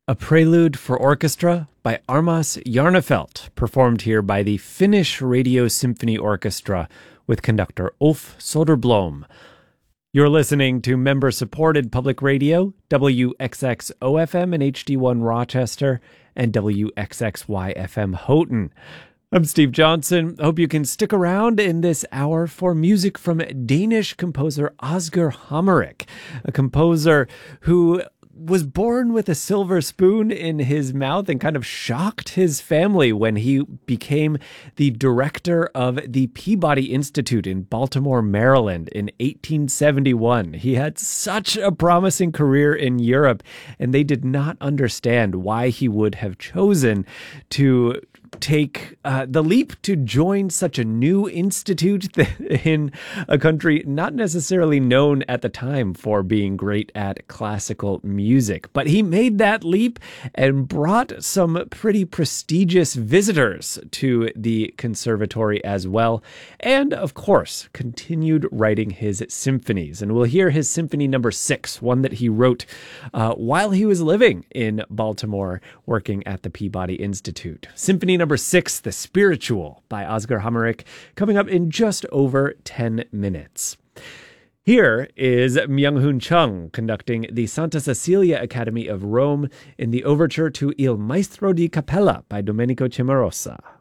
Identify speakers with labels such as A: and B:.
A: A Prelude for Orchestra by Armas Jarnefelt, performed here by the Finnish Radio Symphony Orchestra with conductor Ulf Soderblom. You're listening to member-supported public radio, WXXO-FM and HD1 Rochester, and WXXY-FM Houghton. I'm Steve Johnson. Hope you can stick around in this hour for music from Danish composer Asger Hammerich, a composer who was born with a silver spoon in his mouth and kind of shocked his family when he became the director of the Peabody Institute in Baltimore, Maryland in 1871. He had such a promising career in Europe, and they did not understand why he would have chosen to take the leap to join such a new institute in a country not necessarily known at the time for being great at classical music. But he made that leap and brought some pretty prestigious visitors to the conservatory as well. And of course, continued writing his symphonies. And we'll hear his symphony number 6, one that he wrote while he was living in Baltimore, working at the Peabody Institute. Symphony number 6, The Spiritual by Asger Hammerich, coming up in just over 10 minutes. Here is Myung-Hoon Chung conducting the Santa Cecilia Academy of Rome in the overture to Il Maestro di Cappella by Domenico Cimarosa.